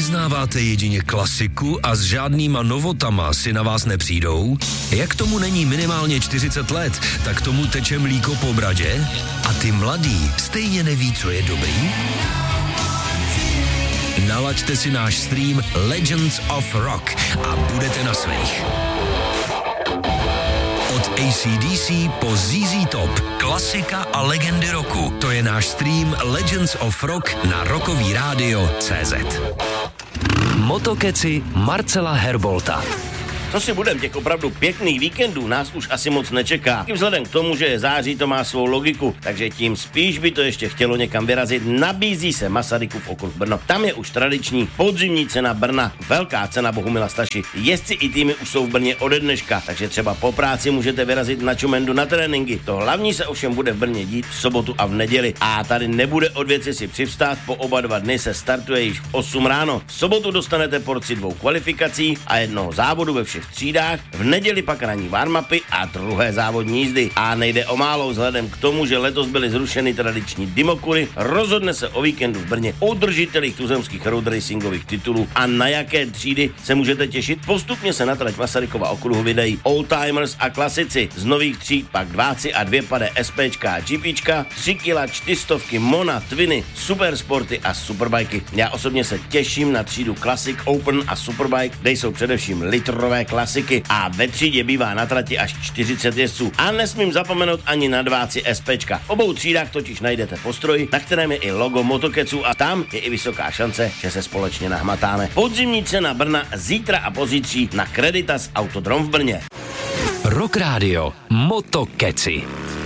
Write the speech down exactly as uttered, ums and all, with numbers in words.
vyznáváte jedině klasiku a s žádnýma novotama si na vás nepřijdou? Jak tomu není minimálně čtyřicet let, tak tomu teče mlíko po bradě? A ty mladý stejně neví, co je dobrý? Nalaďte si náš stream Legends of Rock a budete na svých. Od A C D C po Z Z Top, klasika a legendy roku. To je náš stream Legends of Rock na Rockový rádio tečka cé zet. Motokeci Marcela Herbolta. Co si budem, těch opravdu pěkných víkendů nás už asi moc nečeká. I vzhledem k tomu, že je září, to má svou logiku, takže tím spíš by to ještě chtělo někam vyrazit. Nabízí se Masarykův okruh Brno. Tam je už tradiční podzimní cena Brna, velká cena Bohumila Staši. Jezdci i týmy už jsou v Brně ode dneška, takže třeba po práci můžete vyrazit na Čumendu na tréninky. To hlavní se ovšem bude v Brně dít v sobotu a v neděli. A tady nebude od věci si přivstát, po oba dva dny se startuje již v osm ráno. V sobotu dostanete porci dvou kvalifikací a jednoho závodu ve všech třídách, v neděli pak ranní warmupy a druhé závodní jízdy. A nejde o málo vzhledem k tomu, že letos byly zrušeny tradiční Dimokury, rozhodne se o víkendu v Brně o držitelích tuzemských road racingových titulů a na jaké třídy se můžete těšit. Postupně se na trať Masarykova okruhu vydají oldtimers a klasici. Z nových tříd pak dváci a dvě pade SPčka a GPčka, tři kila, čtyřstovky, Mona, Twiny, Supersporty a Superbajky. Já osobně se těším na třídu Classic, Open a Superbike, kde jsou především litrové klasiky a ve třídě bývá na trati až čtyřicet jezdců. A nesmím zapomenout ani na dváci SPčka. V obou třídách totiž najdete postroj, na kterém je i logo Motokeců a tam je i vysoká šance, že se společně nahmatáme. Podzimní cena Brna zítra a pozítří na Creditas Autodrom v Brně. Rock Radio Motokeci.